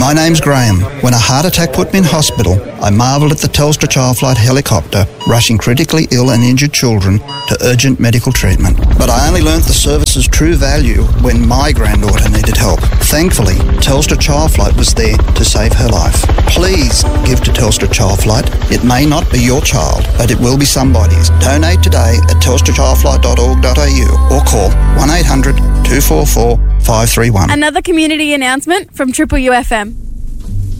My name's Graham. When a heart attack put me in hospital, I marvelled at the Telstra Child Flight helicopter rushing critically ill and injured children to urgent medical treatment. But I only learnt the service's true value when my granddaughter needed help. Thankfully, Telstra Child Flight was there to save her life. Please give to Telstra Child Flight. It may not be your child, but it will be somebody's. Donate today at telstrachildflight.org.au or call 1-800-244-531. Another community announcement from Triple UFM.